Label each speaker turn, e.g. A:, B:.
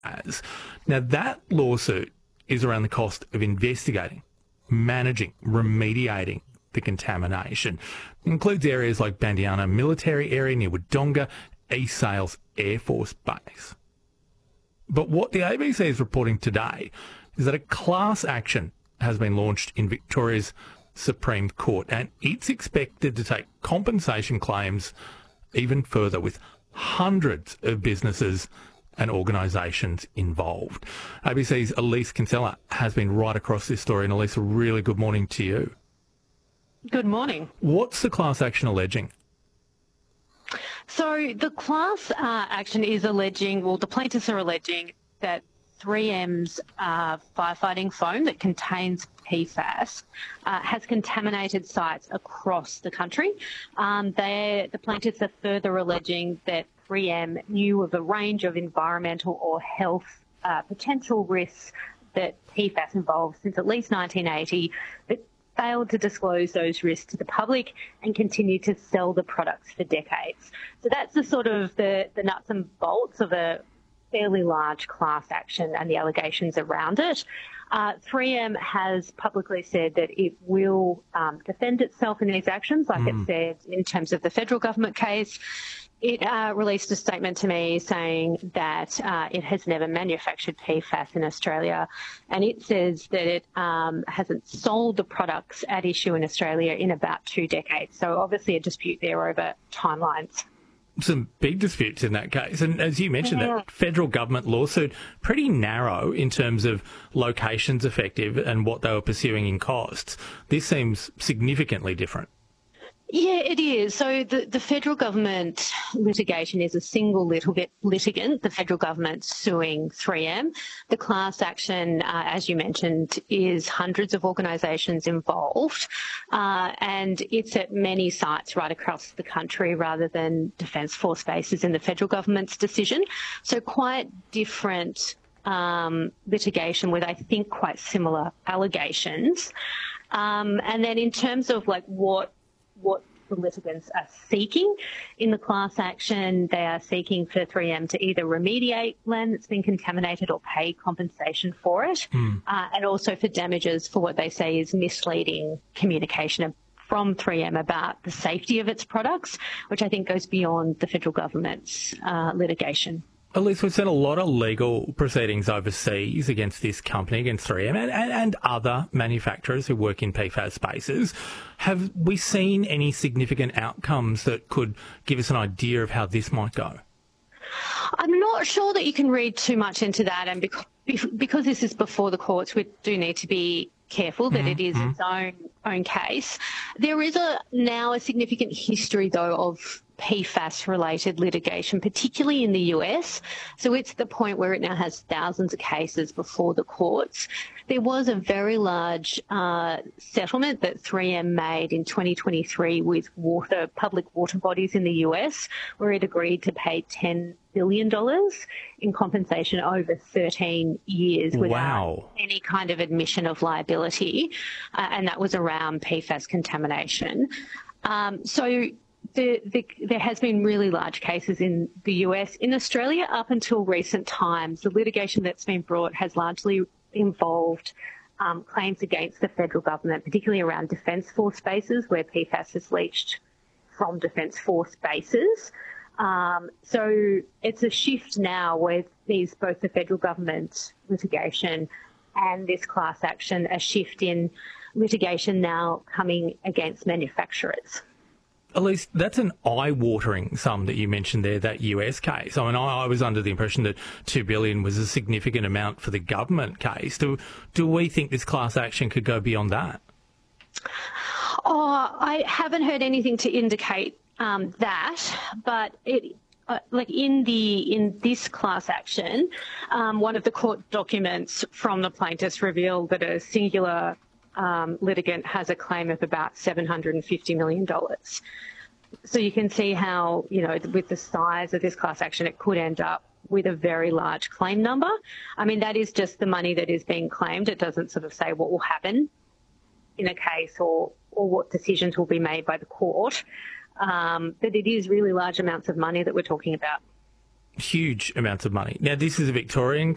A: has. Now, that lawsuit is around the cost of investigating, managing, remediating the contamination. It includes areas like Bandiana Military Area near Wodonga, East Sales Air Force Base. But what the ABC is reporting today is that a class action has been launched in Victoria's Supreme Court, and it's expected to take compensation claims even further, with hundreds of businesses and organisations involved. ABC's Elise Kinsella has been right across this story. And Elise, a really good morning to you.
B: Good morning.
A: What's the class action alleging?
B: So the class action is alleging, well, the plaintiffs are alleging that 3M's firefighting foam that contains PFAS has contaminated sites across the country. The plaintiffs are further alleging that 3M knew of a range of environmental or health potential risks that PFAS involves since at least 1980, but failed to disclose those risks to the public and continued to sell the products for decades. So that's the sort of the nuts and bolts of a fairly large class action and the allegations around it. 3M has publicly said that it will defend itself in these actions, like it said in terms of the federal government case. It released a statement to me saying that it has never manufactured PFAS in Australia, and it says that it hasn't sold the products at issue in Australia in about 2 decades. So obviously a dispute there over timelines.
A: Some big disputes in that case. And as you mentioned, that federal government lawsuit, pretty narrow in terms of locations effective and what they were pursuing in costs. This seems significantly different.
B: Yeah, it is. So the federal government litigation is a single litigant, the federal government suing 3M. The class action, as you mentioned, is hundreds of organisations involved, and it's at many sites right across the country rather than Defence Force bases in the federal government's decision. So quite different litigation with, I think, quite similar allegations. And then in terms of like what the litigants are seeking in the class action, they are seeking for 3M to either remediate land that's been contaminated or pay compensation for it, and also for damages for what they say is misleading communication from 3M about the safety of its products, which I think goes beyond the federal government's litigation.
A: Elise, we've seen a lot of legal proceedings overseas against this company, against 3M and other manufacturers who work in PFAS spaces. Have we seen any significant outcomes that could give us an idea of how this might go?
B: I'm not sure that you can read too much into that, and because this is before the courts, we do need to be careful that it is its own case. There is now a significant history, though, of PFAS-related litigation, particularly in the US. So it's the point where it now has thousands of cases before the courts. There was a very large settlement that 3M made in 2023 with public water bodies in the US, where it agreed to pay $10 billion in compensation over 13 years without any kind of admission of liability, and that was around PFAS contamination. So there has been really large cases in the US. In Australia, up until recent times, the litigation that's been brought has largely involved claims against the federal government, particularly around Defence Force bases where PFAS is leached from Defence Force bases. So it's a shift now with both the federal government litigation and this class action, a shift in litigation now coming against manufacturers.
A: Elise, that's an eye-watering sum that you mentioned there, that US case. I mean, I was under the impression that $2 billion was a significant amount for the government case. Do we think this class action could go beyond that?
B: Oh, I haven't heard anything to indicate that, but in this class action, one of the court documents from the plaintiffs revealed that a singular litigant has a claim of about $750 million. So you can see how, with the size of this class action, it could end up with a very large claim number. I mean, that is just the money that is being claimed. It doesn't sort of say what will happen in a case or what decisions will be made by the court. But it is really large amounts of money that we're talking about.
A: Huge amounts of money. Now, this is a Victorian